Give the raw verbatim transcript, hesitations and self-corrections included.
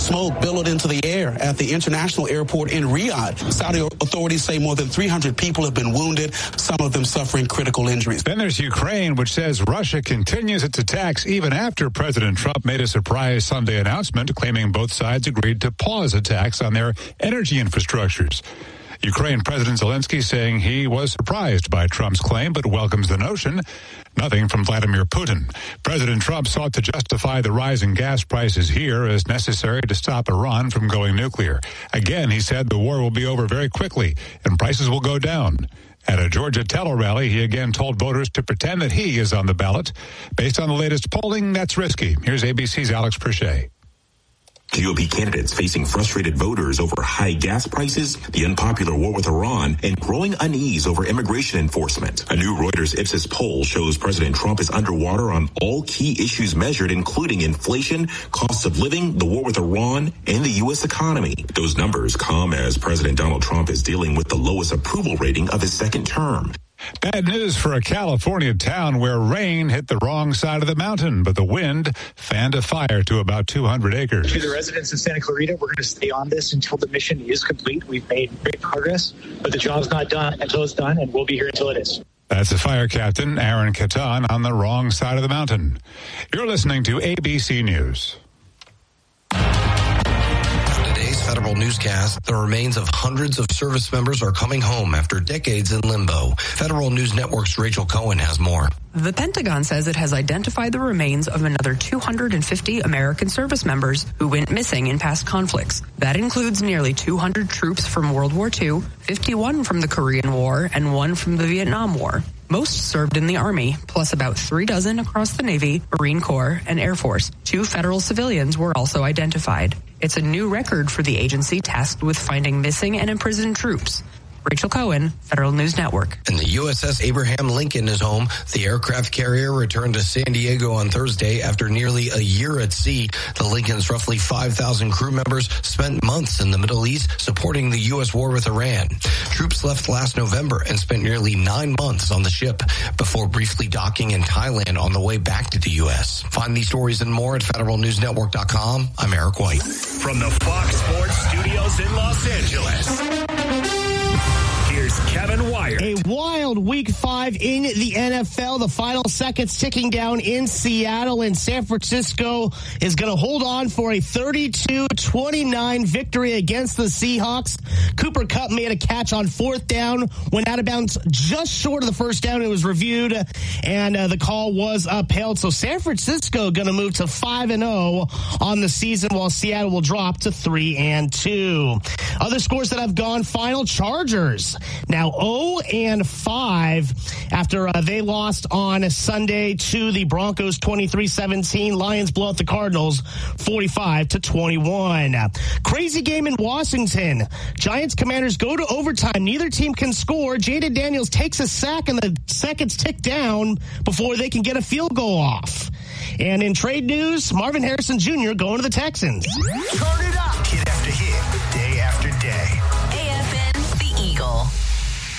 Smoke billowed into the air at the international airport in Riyadh. Saudi authorities say more than three hundred people have been wounded, some of them suffering critical injuries. Then there's Ukraine, which says Russia continues its attacks even after President Trump made a surprise Sunday announcement claiming both sides agreed to pause attacks on their energy infrastructures. Ukraine President Zelensky saying he was surprised by Trump's claim but welcomes the notion. Nothing from Vladimir Putin. President Trump sought to justify the rising gas prices here as necessary to stop Iran from going nuclear. Again, he said the war will be over very quickly and prices will go down. At a Georgia Tello rally, he again told voters to pretend that he is on the ballot. Based on the latest polling, that's risky. Here's A B C's Alex Perche. G O P candidates facing frustrated voters over high gas prices, the unpopular war with Iran, and growing unease over immigration enforcement. A new Reuters Ipsos poll shows President Trump is underwater on all key issues measured, including inflation, costs of living, the war with Iran, and the U S economy. Those numbers come as President Donald Trump is dealing with the lowest approval rating of his second term. Bad news for a California town where rain hit the wrong side of the mountain, but the wind fanned a fire to about two hundred acres. To the residents of Santa Clarita, we're going to stay on this until the mission is complete. We've made great progress, but the job's not done until it's done, and we'll be here until it is. That's the fire captain, Aaron Catan, on the wrong side of the mountain. You're listening to A B C News. Federal newscast, the remains of hundreds of service members are coming home after decades in limbo. Federal News Network's Rachel Cohen has more. The Pentagon says it has identified the remains of another two hundred fifty American service members who went missing in past conflicts. That includes nearly two hundred troops from World War Two, fifty-one from the Korean War, and one from the Vietnam War. Most served in the Army, plus about three dozen across the Navy, Marine Corps, and Air Force. Two federal civilians were also identified. It's a new record for the agency tasked with finding missing and imprisoned troops. Rachel Cohen, Federal News Network. And the U S S Abraham Lincoln is home. The aircraft carrier returned to San Diego on Thursday after nearly a year at sea. The Lincoln's roughly five thousand crew members spent months in the Middle East supporting the U S war with Iran. Troops left last November and spent nearly nine months on the ship before briefly docking in Thailand on the way back to the U S. Find these stories and more at federal news network dot com. I'm Eric White. From the Fox Sports Studios in Los Angeles, here's Kevin Wire. A wild week five in the N F L. The final seconds ticking down in Seattle, and San Francisco is going to hold on for a thirty-two twenty-nine victory against the Seahawks. Cooper Kupp made a catch on fourth down, went out of bounds just short of the first down. It was reviewed, and uh, the call was upheld. So San Francisco going to move to five and oh on the season, while Seattle will drop to three and two. Other scores that have gone final: Chargers now oh and five after uh, they lost on Sunday to the Broncos twenty-three seventeen. Lions blow out the Cardinals forty-five to twenty-one. Crazy game in Washington. Giants Commanders go to overtime. Neither team can score. Jaden Daniels takes a sack and the seconds tick down before they can get a field goal off. And in trade news, Marvin Harrison Junior going to the Texans. Carter